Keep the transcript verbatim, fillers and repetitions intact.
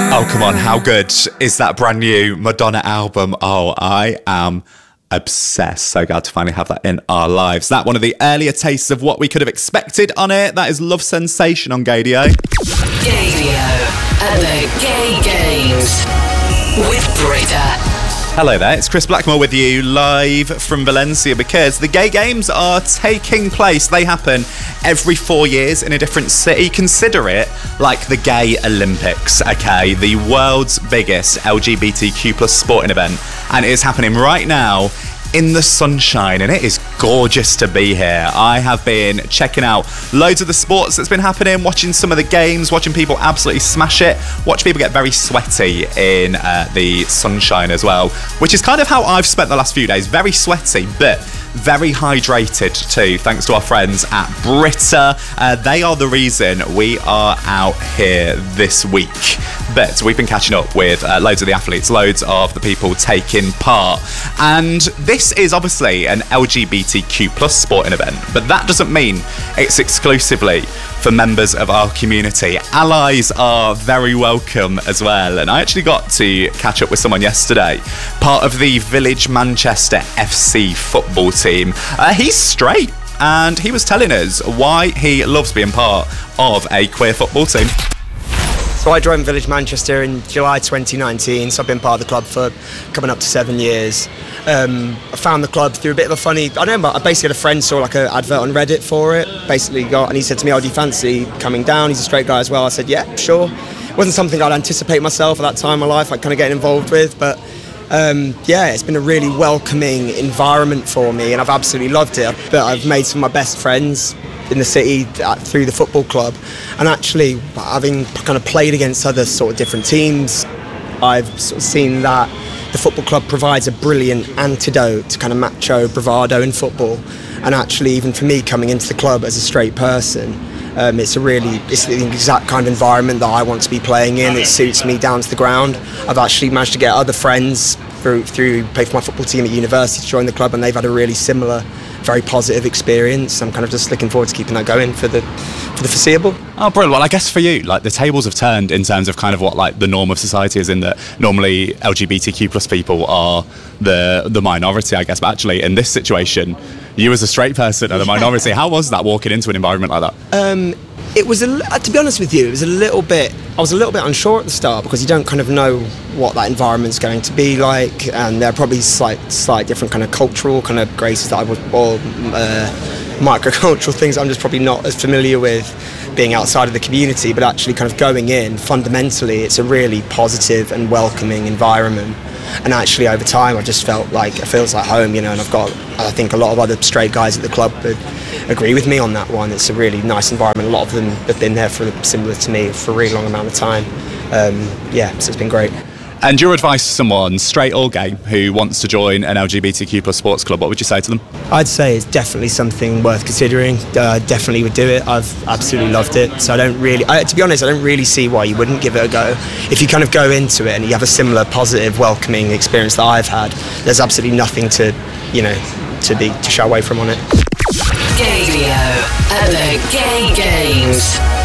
Oh, come on. How good is that brand new Madonna album? Oh, I am obsessed. So glad to finally have that in our lives. That one of the earlier tastes of what we could have expected on it. That is Love Sensation on Gaydio. Gaydio at the Gay Games with Britta. Hello there, it's Chris Blackmore with you live from Valencia because the Gay Games are taking place. They happen every four years in a different city. Consider it like the Gay Olympics, okay? The world's biggest L G B T Q plus sporting event. And it is happening right now in the sunshine, and it is gorgeous to be here. I have been checking out loads of the sports that's been happening, watching some of the games, watching people absolutely smash it, watch people get very sweaty in uh, the sunshine as well, which is kind of how I've spent the last few days. Very sweaty, but very hydrated too, thanks to our friends at Britta. Uh, they are the reason we are out here this week. But we've been catching up with uh, loads of the athletes, loads of the people taking part. And this is obviously an L G B T Q plus sporting event, but that doesn't mean it's exclusively for members of our community. Allies are very welcome as well. And I actually got to catch up with someone yesterday, part of the Village Manchester F C football team. Uh, he's straight, and he was telling us why he loves being part of a queer football team. So I joined Village Manchester in July twenty nineteen, so I've been part of the club for coming up to seven years. Um, I found the club through a bit of a funny, I don't know, I basically had a friend saw like an advert on Reddit for it, basically got, and he said to me, oh, do you fancy coming down? He's a straight guy as well. I said, yeah, sure. It wasn't something I'd anticipate myself at that time in my life, like kind of getting involved with, but um, yeah, it's been a really welcoming environment for me, and I've absolutely loved it. But I've made some of my best friends in the city through the football club, and actually having kind of played against other sort of different teams, I've sort of seen that the football club provides a brilliant antidote to kind of macho bravado in football. And actually, even for me coming into the club as a straight person, um, it's a really it's the exact kind of environment that I want to be playing in. It suits me down to the ground. I've actually managed to get other friends through through play for my football team at university to join the club, and they've had a really similar, very positive experience. I'm kind of just looking forward to keeping that going for the for the foreseeable. Oh, brilliant. Well, I guess for you, like, the tables have turned in terms of kind of what like the norm of society is, in that normally L G B T Q plus people are the the minority, I guess, but actually in this situation, you as a straight person are the minority. How was that walking into an environment like that? Um, it was, a, to be honest with you, it was a little bit, I was a little bit unsure at the start, because you don't kind of know what that environment's going to be like, and there are probably slight, slight different kind of cultural kind of graces that I was, or uh, microcultural things I'm just probably not as familiar with being outside of the community, but actually kind of going in, fundamentally, it's a really positive and welcoming environment. And actually over time I just felt like it feels like home, you know, and I've got, I think a lot of other straight guys at the club would agree with me on that one. It's a really nice environment. A lot of them have been there for similar to me for a really long amount of time. Um, yeah, so it's been great. And your advice to someone, straight or gay, who wants to join an L G B T Q plus sports club, what would you say to them? I'd say it's definitely something worth considering. Uh, definitely would do it. I've absolutely loved it. So I don't really, I, to be honest, I don't really see why you wouldn't give it a go. If you kind of go into it and you have a similar positive, welcoming experience that I've had, there's absolutely nothing to, you know, to be to shy away from on it. Gaydio at the Gay Games.